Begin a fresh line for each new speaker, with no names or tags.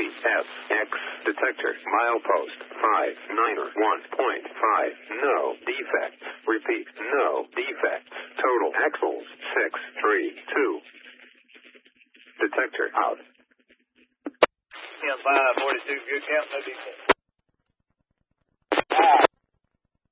CSX detector. Milepost 591.5. No defects. Repeat, no defects. Total axles 632. Detector out.
Count 542, good count, no defects.